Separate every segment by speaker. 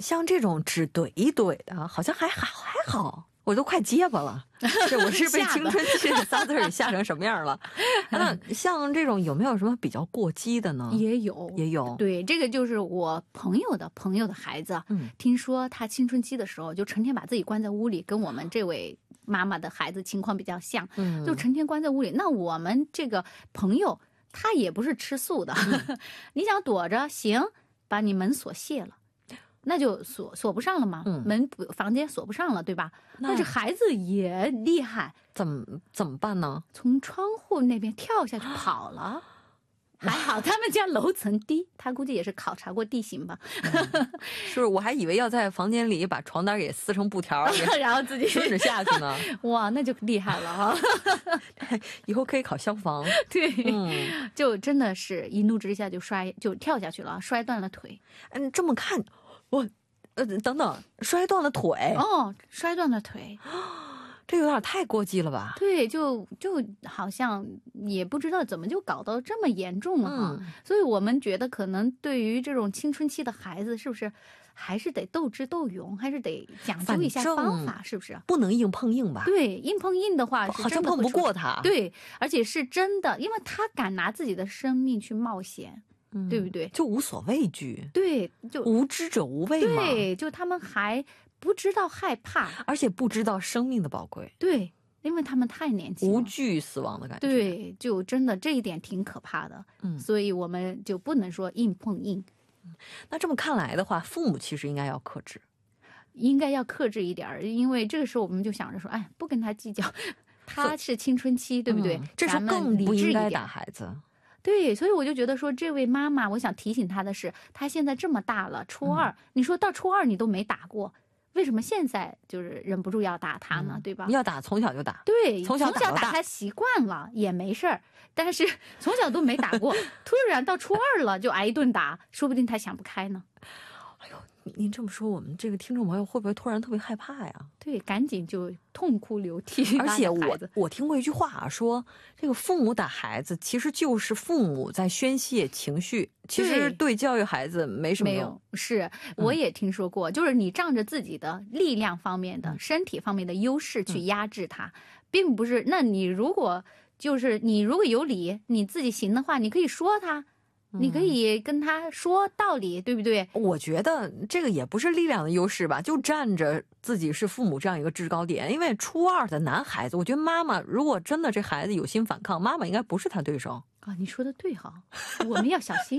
Speaker 1: 像这种只怼一怼的，好像还好，我都快结巴了。这我是被青春期的仨字给吓成什么样了？那像这种有没有什么比较过激的呢？
Speaker 2: 也有。对，这个就是我朋友的孩子，听说他青春期的时候就成天把自己关在屋里，跟我们这位妈妈的孩子情况比较像，就成天关在屋里。那我们这个朋友他也不是吃素的，你想躲着行，把你门锁卸了。那就锁不上了嘛，房间锁不上了，对吧？但是孩子也厉害，
Speaker 1: 怎么办呢？
Speaker 2: 从窗户那边跳下去跑了。还好他们家楼层低，他估计也是考察过地形吧。
Speaker 1: 是，我还以为要在房间里把床单给撕成布条，
Speaker 2: 然后自己
Speaker 1: 顺着下去呢。
Speaker 2: 哇，那就厉害了哈！
Speaker 1: 以后可以考消防。
Speaker 2: 对，就真的是一怒之下就跳下去了，摔断了腿。
Speaker 1: 这么看。等等，摔断了腿
Speaker 2: 摔断了腿，
Speaker 1: 这有点太过激了吧？
Speaker 2: 对，就好像也不知道怎么就搞到这么严重了哈。所以我们觉得可能对于这种青春期的孩子，是不是还是得斗智斗勇，还是得讲究一下方法，是不是？
Speaker 1: 不能硬碰硬吧？
Speaker 2: 对，硬碰硬的话是
Speaker 1: 好像碰不过他。
Speaker 2: 对，而且是真的，因为他敢拿自己的生命去冒险。对不对？
Speaker 1: 就无所畏惧。
Speaker 2: 对，就
Speaker 1: 无知者无畏嘛。
Speaker 2: 对，就他们还不知道害怕，
Speaker 1: 而且不知道生命的宝贵。
Speaker 2: 对，因为他们太年轻了，
Speaker 1: 无惧死亡的感觉。
Speaker 2: 对，就真的这一点挺可怕的。所以我们就不能说硬碰硬。
Speaker 1: 那这么看来的话，父母其实应该要克制，
Speaker 2: 应该要克制一点，因为这个时候我们就想着说，哎，不跟他计较，他是青春期，对不对？
Speaker 1: 这时候更不应该打孩子。
Speaker 2: 对，所以我就觉得说，这位妈妈，我想提醒她的是，她现在这么大了，初二，你说到初二你都没打过，为什么现在就是忍不住要打她呢？对吧？
Speaker 1: 要打，从小就打。
Speaker 2: 对，
Speaker 1: 从小
Speaker 2: 打她习惯了也没事儿，但是从小都没打过，突然到初二了就挨一顿打，说不定她想不开呢。
Speaker 1: 哎呦，您这么说，我们这个听众朋友会不会突然特别害怕呀？
Speaker 2: 对，赶紧就痛哭流涕。
Speaker 1: 而且我听过一句话啊，说这个父母打孩子，其实就是父母在宣泄情绪，其实对教育孩子没什么用。
Speaker 2: 没有，是我也听说过，就是你仗着自己的力量方面的、身体方面的优势去压制他，并不是。那你如果有理，你自己行的话，你可以说他。你可以跟他说道理，对不对？
Speaker 1: 我觉得这个也不是力量的优势吧，就站着自己是父母这样一个制高点。因为初二的男孩子，我觉得妈妈如果真的这孩子有心反抗，妈妈应该不是他对手
Speaker 2: 啊。你说的对哈，我们要小心。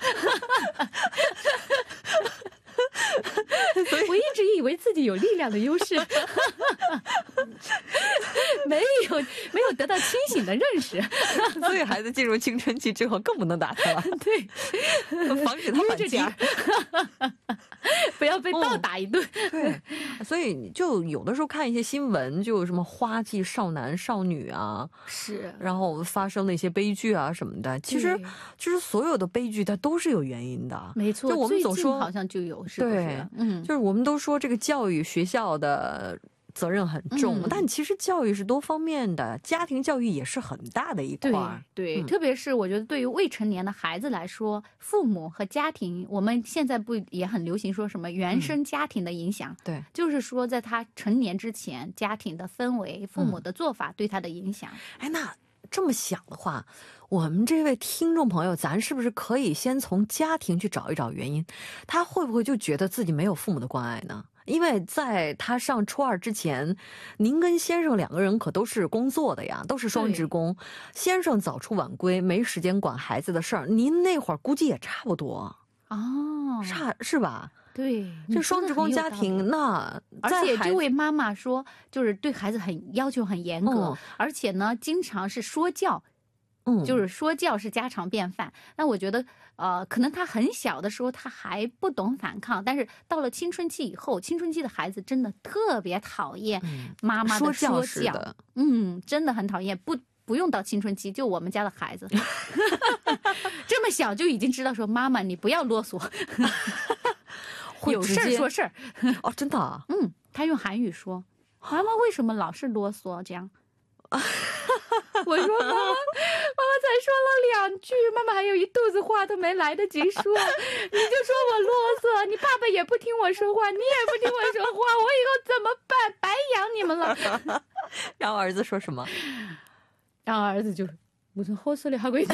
Speaker 2: 我一直以为自己有力量的优势，没有得到清醒的认识，
Speaker 1: 所以孩子进入青春期之后更不能打他了。
Speaker 2: 对，
Speaker 1: 防止他反击，
Speaker 2: 不要被倒打一顿。
Speaker 1: 对，所以就有的时候看一些新闻，就什么花季少男少女啊，
Speaker 2: 是，
Speaker 1: 然后发生的一些悲剧啊什么的。其实所有的悲剧它都是有原因的。
Speaker 2: 没错，
Speaker 1: 就我们总说
Speaker 2: 好像就有，是不是？
Speaker 1: 对，就是我们都说这个教育学校的责任很重，但其实教育是多方面的，家庭教育也是很大的一块。
Speaker 2: 对，特别是我觉得对于未成年的孩子来说，父母和家庭，我们现在不也很流行说什么原生家庭的影响？对，就是说在他成年之前，家庭的氛围、父母的做法对他的影响。
Speaker 1: 哎，那这么想的话，我们这位听众朋友，咱是不是可以先从家庭去找一找原因？他会不会就觉得自己没有父母的关爱呢？因为在他上初二之前，您跟先生两个人可都是工作的呀，都是双职工。先生早出晚归，没时间管孩子的事儿。您那会儿估计也差不多
Speaker 2: 哦，
Speaker 1: 是吧？
Speaker 2: 对，
Speaker 1: 这双职工家庭，那
Speaker 2: 而且这位妈妈说，就是对孩子要求很严格，而且呢，经常是说教。就是说教是家常便饭。那我觉得可能他很小的时候他还不懂反抗，但是到了青春期以后，青春期的孩子真的特别讨厌妈妈的说教，真的很讨厌。不用到青春期，就我们家的孩子这么小就已经知道说，妈妈你不要啰嗦有事儿说事儿。
Speaker 1: 哦，真的啊？
Speaker 2: 他用韩语说，妈妈为什么老是啰嗦这样？我说妈妈才说了2句，妈妈还有一肚子话都没来得及说，你就说我啰嗦， 了，你爸爸也不听我说话，你也不听我说话，我以后怎么办？白养你们了。
Speaker 1: 然后儿子说什么？
Speaker 2: 然后儿子就무슨 헛소리 하고 있지。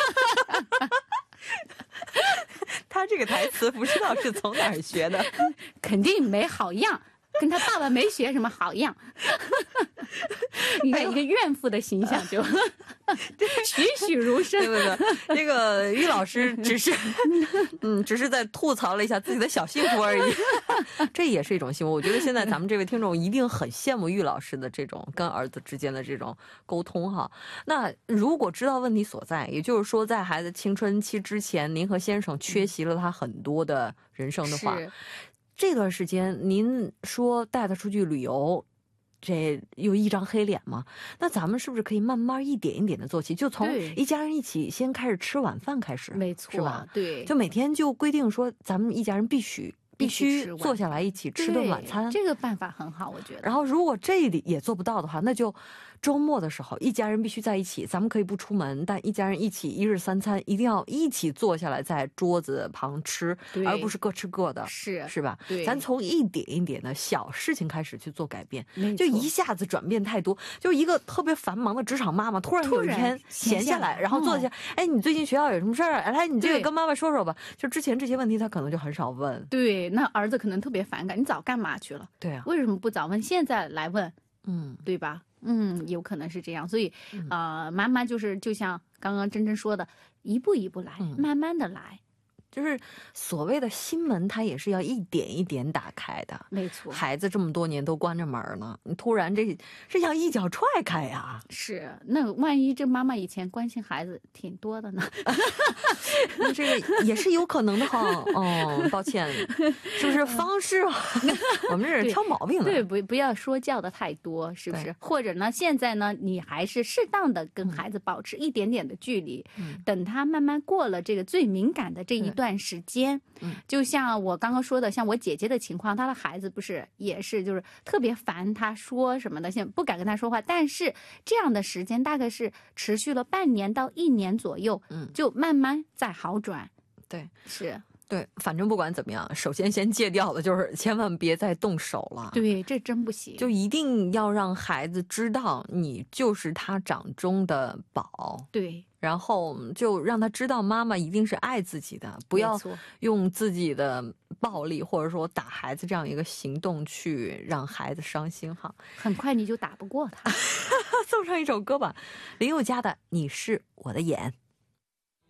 Speaker 1: 他这个台词不知道是从哪儿学的，
Speaker 2: 肯定没好样，跟他爸爸没学什么好样。你看一个怨妇的形象就栩栩如生。
Speaker 1: 对，这个于老师只是在吐槽了一下自己的小幸福而已。这也是一种幸福。我觉得现在咱们这位听众一定很羡慕于老师的这种跟儿子之间的这种沟通哈。那如果知道问题所在，也就是说在孩子青春期之前，您和先生缺席了他很多的人生的话，这段时间您说带他出去旅游，这有一张黑脸吗？那咱们是不是可以慢慢一点一点的做起，就从一家人一起先开始吃晚饭开始，
Speaker 2: 没错，
Speaker 1: 是吧？
Speaker 2: 对，
Speaker 1: 就每天就规定说咱们一家人必须坐下来一起吃顿晚餐，
Speaker 2: 这个办法很好，我觉得。
Speaker 1: 然后如果这里也做不到的话，那就周末的时候一家人必须在一起，咱们可以不出门，但一家人一起一日三餐一定要一起坐下来在桌子旁吃，而不是各吃各的，是吧？
Speaker 2: 对，
Speaker 1: 咱从一点一点的小事情开始去做改变，就一下子转变太多，就一个特别繁忙的职场妈妈突然有一天闲下来，然后坐下，哎，你最近学校有什么事儿？来，你这个跟妈妈说说吧。就之前这些问题他可能就很少问，
Speaker 2: 对，那儿子可能特别反感，你早干嘛去了？
Speaker 1: 对啊，
Speaker 2: 为什么不早问？现在来问，对吧？有可能是这样，所以妈妈就是就像刚刚珍珍说的，一步一步来，慢慢的来。
Speaker 1: 就是所谓的心门，它也是要一点一点打开的。
Speaker 2: 没错，
Speaker 1: 孩子这么多年都关着门呢，你突然这要一脚踹开呀。
Speaker 2: 是，那万一这妈妈以前关心孩子挺多的呢？
Speaker 1: 那这个也是有可能的哈。哦，抱歉，是不是方式？我们这是挑毛病的。
Speaker 2: 对，不要说教的太多，是不是？或者呢，现在呢，你还是适当的跟孩子保持一点点的距离，等他慢慢过了这个最敏感的这一段时间，就像我刚刚说的，像我姐姐的情况，她的孩子不是也是就是特别烦她说什么的，现在不敢跟她说话，但是这样的时间大概是持续了半年到1年左右，就慢慢在好转。
Speaker 1: 对，
Speaker 2: 是。
Speaker 1: 对，反正不管怎么样，首先先戒掉的就是千万别再动手了。
Speaker 2: 对，这真不行。
Speaker 1: 就一定要让孩子知道你就是他掌中的宝。
Speaker 2: 对，
Speaker 1: 然后就让他知道妈妈一定是爱自己的，不要用自己的暴力或者说打孩子这样一个行动去让孩子伤心哈。
Speaker 2: 很快你就打不过他。
Speaker 1: 送上一首歌吧，林宥嘉的《你是我的眼》。